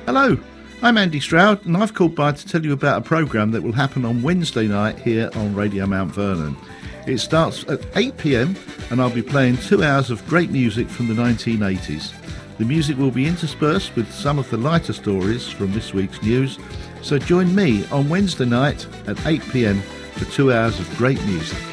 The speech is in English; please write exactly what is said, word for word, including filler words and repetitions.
Hello, I'm Andy Stroud and I've called by to tell you about a programme that will happen on Wednesday night here on Radio Mount Vernon. It starts at eight p m and I'll be playing two hours of great music from the nineteen eighties. The music will be interspersed with some of the lighter stories from this week's news, so join me on Wednesday night at eight p m for two hours of great music.